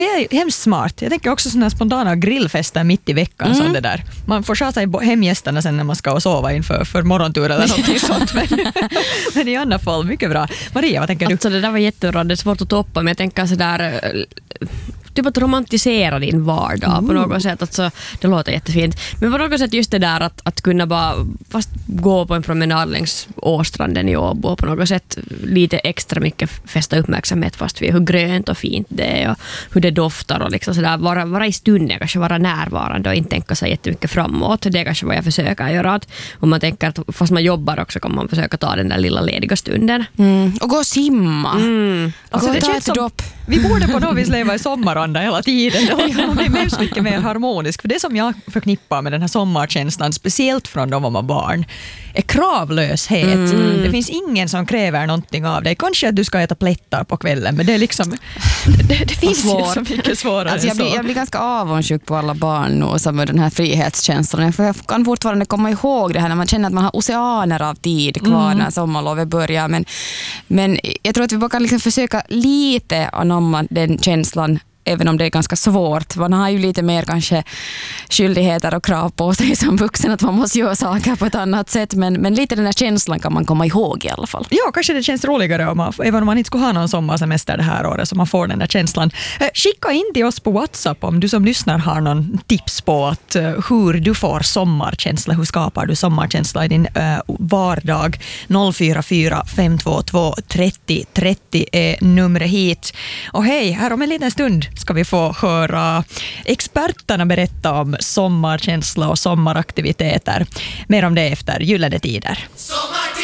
är hemskt smart. Jag tänker också sådana spontana grillfester mitt i veckan. Som det där. Man får sköta sig hemgästerna sen när man ska sova inför morgontur eller någonting sånt. Men i alla fall, mycket bra. Maria, vad tänker du? Alltså det där var jättebra, det är svårt att toppa, men jag tänker sådär typ att romantisera din vardag på något sätt. Alltså, det låter jättefint. Men på något sätt just det där att kunna bara fast gå på en promenad längs Åstranden i Åbo och på något sätt lite extra mycket fästa uppmärksamhet fast vid hur grönt och fint det är och hur det doftar och liksom sådär, vara i stunden, kanske vara närvarande och inte tänka sig jättemycket framåt. Det är kanske vad jag försöker göra. Att om man tänker att fast man jobbar också kan man försöka ta den där lilla lediga stunden. Och gå och simma. Alltså, det känns som vi borde på något vis leva i sommaranda hela tiden. Det är mycket mer harmoniskt. För det som jag förknippar med den här sommarkänslan, speciellt från då man var barn, är kravlöshet. Det finns ingen som kräver någonting av dig. Kanske att du ska äta plättar på kvällen, men det är liksom det finns ju så mycket svårare alltså jag blir ganska avundsjuk på alla barn nu som med den här frihetskänslan. För jag kan fortfarande komma ihåg det här när man känner att man har oceaner av tid kvar när sommarlovet börjar. Men jag tror att vi bara kan liksom försöka lite anamma den känslan, även om det är ganska svårt. Man har ju lite mer kanske skyldigheter och krav på sig som vuxen att man måste göra saker på ett annat sätt. Men lite den här känslan kan man komma ihåg i alla fall. Ja, kanske det känns roligare även om man inte skulle ha någon sommarsemester det här året så man får den där känslan. Skicka in till oss på WhatsApp om du som lyssnar har någon tips på att hur du får sommarkänsla. Hur skapar du sommarkänsla i din vardag? 044 522 30 30 är numret hit. Och hej, här om en liten stund ska vi få höra experterna berätta om sommarkänsla och sommaraktiviteter. Mer om det efter Gyllene tider.